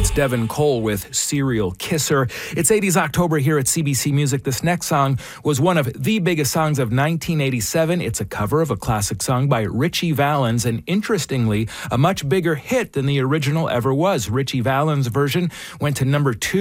That's Devin Cole with Serial Kisser. It's 80s October here at CBC Music. This next song was one of the biggest songs of 1987. It's a cover of a classic song by Ritchie Valens, and interestingly, a much bigger hit than the original ever was. Ritchie Valens' version went to number 2